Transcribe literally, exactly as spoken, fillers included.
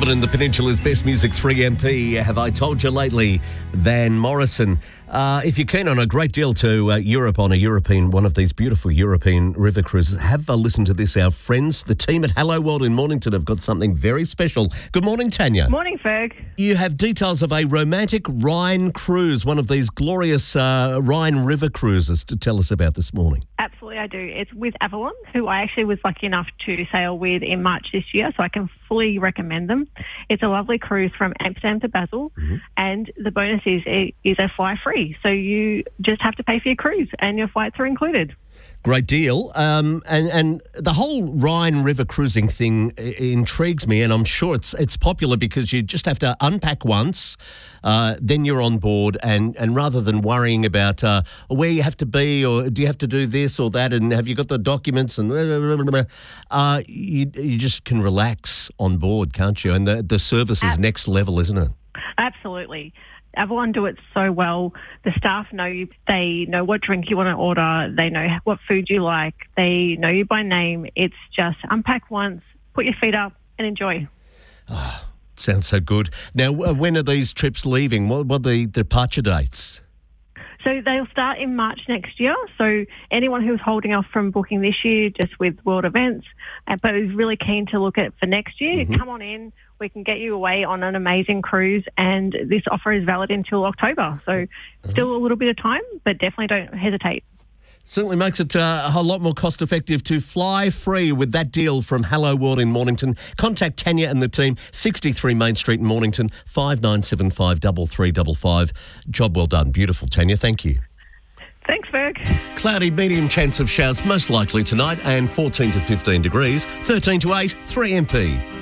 Melbourne and the Peninsula's best music three M P. Have I told you lately? Van Morrison. Uh, if you're keen on a great deal to uh, Europe on a European, one of these beautiful European river cruises, have a listen to this. Our friends, the team at Hello World in Mornington, have got something very special. Good morning, Tanya. Morning, Ferg. You have details of a romantic Rhine cruise, one of these glorious uh, Rhine river cruises to tell us about this morning. Absolutely, I do. It's with Avalon, who I actually was lucky enough to sail with in March this year, so I can fully recommend them. It's a lovely cruise from Amsterdam to Basel, mm-hmm. and the bonus is it is a fly free, so you just have to pay for your cruise and your flights are included. Great deal. Um, and, and the whole Rhine River cruising thing I- intrigues me, and I'm sure it's it's popular because you just have to unpack once, uh, then you're on board, and, and rather than worrying about uh, where you have to be or do you have to do this or that and have you got the documents and blah, blah, blah, blah, uh, you, you just can relax on board, can't you? And the, the service is next level, isn't it? Absolutely. Avalon do it so well. The staff know you. They know what drink you want to order. They know what food you like. They know you by name. It's just unpack once, put your feet up and enjoy. Oh, sounds so good. Now, when are these trips leaving? What, what are the departure dates? So they'll start in March next year. So anyone who's holding off from booking this year just with World Events, uh, but is really keen to look at for next year, mm-hmm. come on in. We can get you away on an amazing cruise, and this offer is valid until October. So mm-hmm. still a little bit of time, but definitely don't hesitate. Certainly makes it uh, a whole lot more cost effective to fly free with that deal from Hello World in Mornington. Contact Tanya and the team, sixty-three Main Street in Mornington, five nine seven five, three three five five. Job well done. Beautiful, Tanya. Thank you. Thanks, Ferg. Cloudy, medium chance of showers most likely tonight and fourteen to fifteen degrees, thirteen to eight, three M P.